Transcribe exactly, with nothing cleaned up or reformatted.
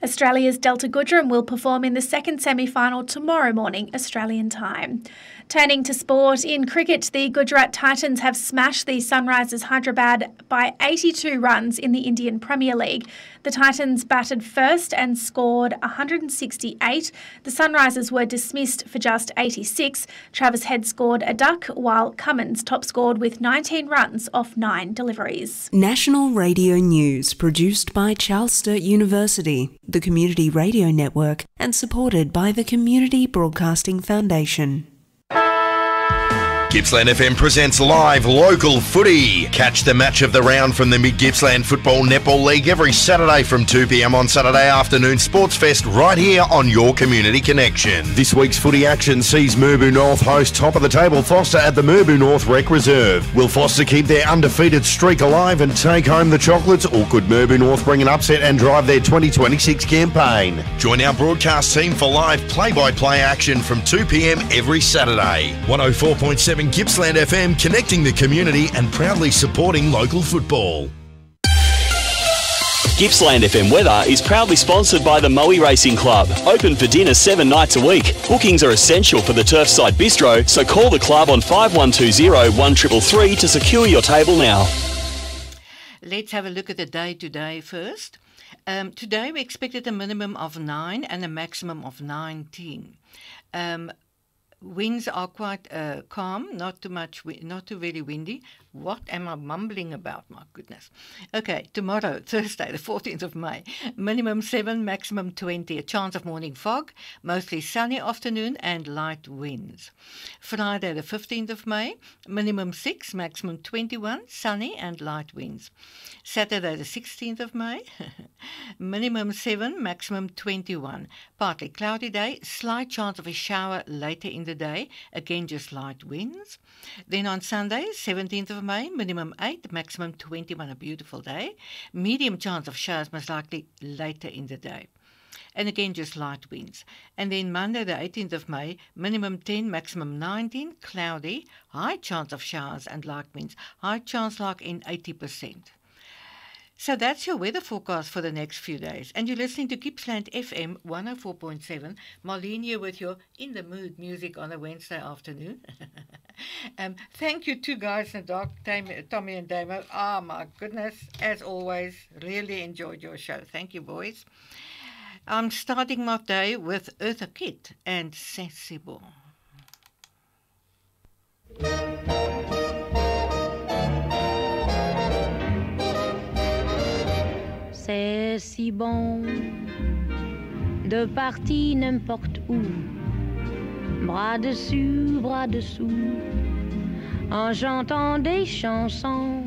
Australia's Delta Goodrum will perform in the second semi-final tomorrow morning, Australian time. Turning to sport, in cricket, the Gujarat Titans have smashed the Sunrisers Hyderabad by eighty-two runs in the Indian Premier League. The Titans batted first and scored one hundred sixty-eight. The Sunrisers were dismissed for just eighty-six. Travis Head scored a duck, while Cummins top scored with nineteen runs off nine deliveries. National Radio News, produced by Charles Sturt University, the Community Radio Network, and supported by the Community Broadcasting Foundation. Gippsland F M presents live local footy. Catch the match of the round from the Mid-Gippsland Football Netball League every Saturday from two p m on Saturday afternoon Sports Fest right here on your Community Connection. This week's footy action sees Merbau North host top of the table Foster at the Merbau North Rec Reserve. Will Foster keep their undefeated streak alive and take home the chocolates, or could Merbau North bring an upset and drive their twenty twenty-six campaign? Join our broadcast team for live play-by-play action from two p m every Saturday. one oh four point seven Gippsland F M, connecting the community and proudly supporting local football. Gippsland F M weather is proudly sponsored by the Moe Racing Club. Open for dinner seven nights a week. Bookings are essential for the Turfside Bistro, so call the club on five one two zero, one three three three to secure your table now. Let's have a look at the day today first. Um, today we expected a minimum of nine and a maximum of nineteen. Um, Winds are quite uh, calm, not too much, not too really windy. What am I mumbling about? My goodness. Okay, tomorrow, Thursday, the fourteenth of May, minimum seven, maximum twenty. A chance of morning fog, mostly sunny afternoon and light winds. Friday, the fifteenth of May, minimum six, maximum twenty-one, sunny and light winds. Saturday, the sixteenth of May, minimum seven, maximum twenty-one. Partly cloudy day, slight chance of a shower later in the day, again just light winds. Then on Sunday, seventeenth of May, minimum eight, maximum twenty-one, a beautiful day. Medium chance of showers, most likely later in the day. And again, just light winds. And then Monday, the eighteenth of May, minimum ten, maximum nineteen, cloudy, high chance of showers and light winds. High chance like in eighty percent. So that's your weather forecast for the next few days. And you're listening to Gippsland F M one oh four point seven. Marlene here with your In the Mood music on a Wednesday afternoon. um, thank you to guys in the dark, Tommy and Damo. Ah, oh, my goodness, as always, really enjoyed your show. Thank you, boys. I'm starting my day with Eartha Kitt and Sensible. C'est si bon de partir n'importe où, bras dessus, bras dessous, en chantant des chansons.